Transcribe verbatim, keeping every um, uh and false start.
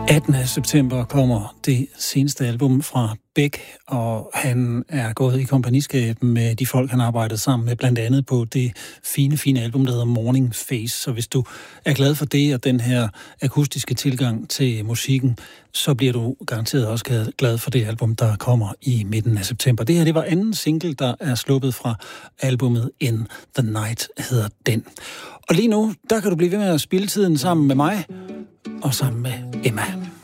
attende september kommer det seneste album fra Beck, og han er gået i kompagniskab med de folk, han arbejdede sammen med, blandt andet på det fine, fine album, der hedder Morning Face. Så hvis du er glad for det og den her akustiske tilgang til musikken, så bliver du garanteret også glad for det album, der kommer i midten af september. Det her, det var anden single, der er sluppet fra albumet In the Night, hedder den. Og lige nu, der kan du blive ved med at spille tiden sammen med mig og sammen med Emma.